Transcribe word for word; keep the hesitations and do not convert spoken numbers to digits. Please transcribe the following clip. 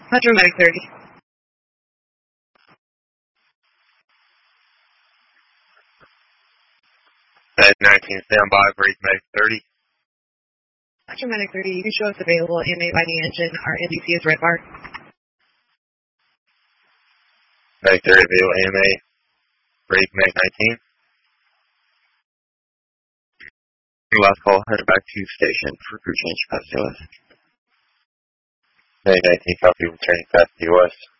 Metro Medic thirty. Med nineteen, stand by, Break Medic thirty. Metro Medic thirty, you can show us available, A M A by the engine. Our N D C is Red Bar. Medic thirty, available, A M A. Break Medic nineteen. Your last call, headed back to station for crew change past U S. Medic nineteen, copy, returning past U S.